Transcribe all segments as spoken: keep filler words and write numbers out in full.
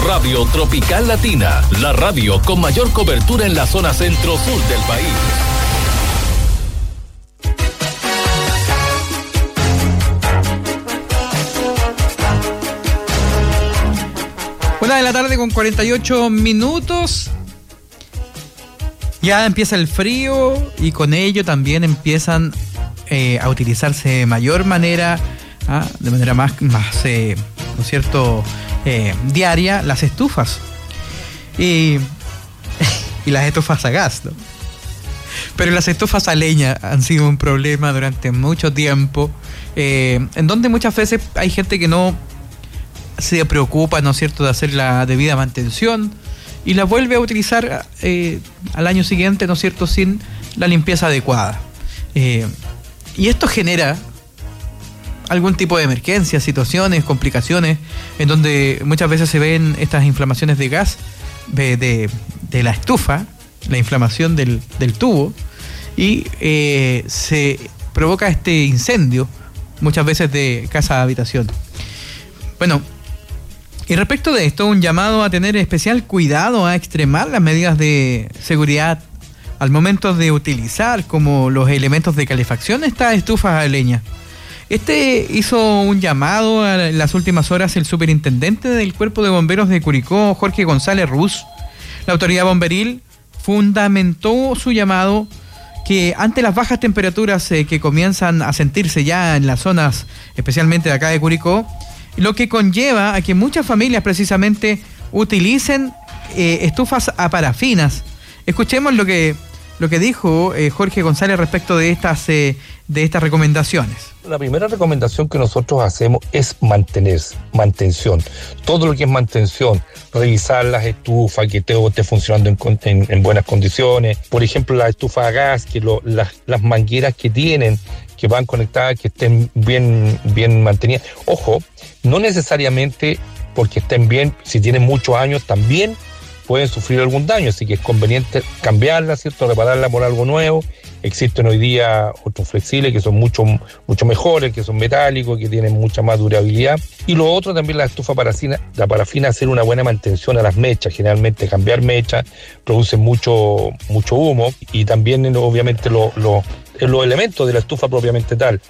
Radio Tropical Latina, la radio con mayor cobertura en la zona centro-sur del país. Una de la tarde con cuarenta y ocho minutos. Ya empieza el frío y con ello también empiezan eh, a utilizarse de mayor manera, ¿ah? de manera más, más eh, ¿no es cierto?, eh, diaria, las estufas. Y, y las estufas a gas, ¿no? Pero las estufas a leña han sido un problema durante mucho tiempo, eh, en donde muchas veces hay gente que no se preocupa, ¿no es cierto?, de hacer la debida mantención y la vuelve a utilizar eh, al año siguiente, ¿no es cierto?, sin la limpieza adecuada. Eh, y esto genera algún tipo de emergencia, situaciones, complicaciones, en donde muchas veces se ven estas inflamaciones de gas de, de, de la estufa, la inflamación del, del tubo, y eh, se provoca este incendio, muchas veces de casa a habitación. Bueno, y respecto de esto, un llamado a tener especial cuidado, a extremar las medidas de seguridad al momento de utilizar como los elementos de calefacción estas estufas a leña. Este hizo un llamado en las últimas horas el superintendente del Cuerpo de Bomberos de Curicó, Jorge González Ruz. La autoridad bomberil fundamentó su llamado que ante las bajas temperaturas eh, que comienzan a sentirse ya en las zonas, especialmente de acá de Curicó, lo que conlleva a que muchas familias precisamente utilicen eh, estufas a parafinas. Escuchemos lo que, lo que dijo eh, Jorge González respecto de estas, eh, de estas recomendaciones. La primera recomendación que nosotros hacemos es mantenerse, mantención. Todo lo que es mantención, revisar las estufas, que todo esté funcionando en, en, en buenas condiciones. Por ejemplo, las estufas a gas, que lo, las, las mangueras que tienen, que van conectadas, que estén bien, bien mantenidas. Ojo, no necesariamente porque estén bien, si tienen muchos años también pueden sufrir algún daño, así que es conveniente cambiarla, ¿cierto?, repararla por algo nuevo. Existen hoy día otros flexibles que son mucho, mucho mejores, que son metálicos, que tienen mucha más durabilidad. Y lo otro también, la estufa parafina, la parafina, hacer una buena mantención a las mechas. Generalmente cambiar mechas produce mucho, mucho humo, y también obviamente lo, lo, los elementos de la estufa propiamente tal.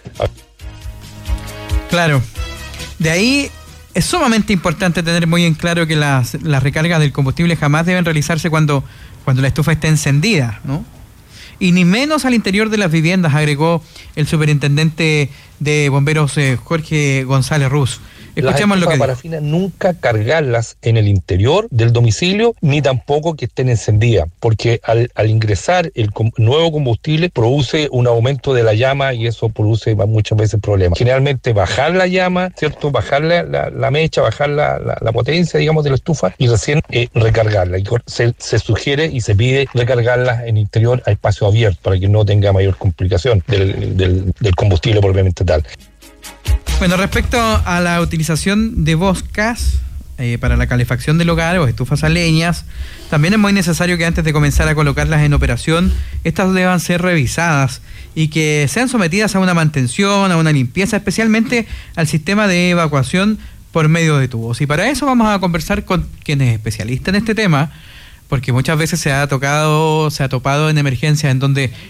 Claro, de ahí es sumamente importante tener muy en claro que las, las recargas del combustible jamás deben realizarse cuando, cuando la estufa esté encendida, ¿no? Y ni menos al interior de las viviendas, agregó el superintendente de bomberos eh, Jorge González Ruz. Escuchemos lo que dijo. Las estufas parafinas nunca cargarlas en el interior del domicilio, ni tampoco que estén encendidas, porque al, al ingresar el com- nuevo combustible produce un aumento de la llama y eso produce muchas veces problemas. Generalmente bajar la llama, ¿cierto? Bajar la, la, la mecha, bajar la, la, la potencia, digamos, de la estufa y recién eh, recargarla. Y se, se sugiere y se pide recargarla en interior a espacio abierto para que no tenga mayor complicación del, del, del combustible propiamente tal. Bueno, respecto a la utilización de boscas eh, para la calefacción del hogar o estufas a leñas, también es muy necesario que antes de comenzar a colocarlas en operación, estas deban ser revisadas y que sean sometidas a una mantención, a una limpieza, especialmente al sistema de evacuación por medio de tubos. Y para eso vamos a conversar con quien es especialista en este tema, porque muchas veces se ha tocado, se ha topado en emergencias en donde